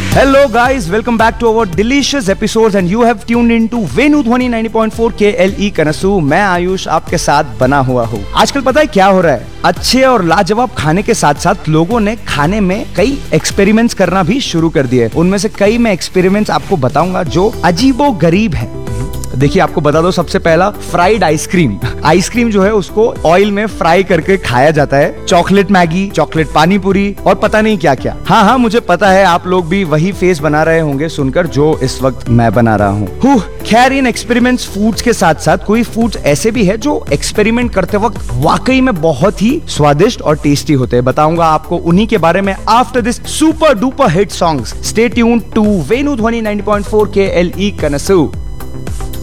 Hello guys, welcome back to our delicious episodes and you have tuned into Venu Dhwani 90.4 KLE कनसू। मैं आयुष आपके साथ बना हुआ हूँ। आजकल पता है क्या हो रहा है? अच्छे और लाजवाब खाने के साथ साथ लोगों ने खाने में कई एक्सपेरिमेंट्स करना भी शुरू कर दिए। उनमें से कई मैं एक्सपेरिमेंट्स आपको बताऊंगा जो अजीबो गरीब है। देखिए आपको बता दो, सबसे पहला फ्राइड आइसक्रीम। आइसक्रीम जो है उसको ऑयल में फ्राई करके खाया जाता है। चॉकलेट मैगी, चॉकलेट पानी पूरी और पता नहीं क्या क्या। हाँ, मुझे पता है आप लोग भी वही फेस बना रहे होंगे सुनकर जो इस वक्त मैं बना रहा हूँ। खैर, इन एक्सपेरिमेंट्स फूड्स के साथ साथ कोई फूड्स ऐसे भी है जो एक्सपेरिमेंट करते वक्त वाकई में बहुत ही स्वादिष्ट और टेस्टी होते हैं। बताऊंगा आपको उन्हीं के बारे में after this super duper hit songs. Stay tuned to Venu ध्वनि 90.4 KLE कनसू।